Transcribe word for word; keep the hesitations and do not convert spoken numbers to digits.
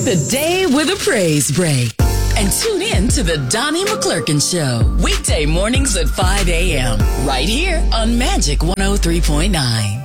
the day with a praise break. And tune in to the Donnie McClurkin Show, weekday mornings at five a.m. right here on Magic one oh three point nine.